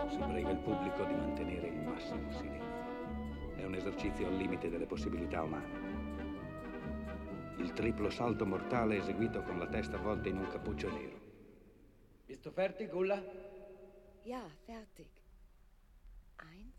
Si prega il pubblico di mantenere il massimo silenzio. È un esercizio al limite delle possibilità umane. Il triplo salto mortale eseguito con la testa avvolta in un cappuccio nero. Bist du fertig, Ulla? Ja, fertig. 1,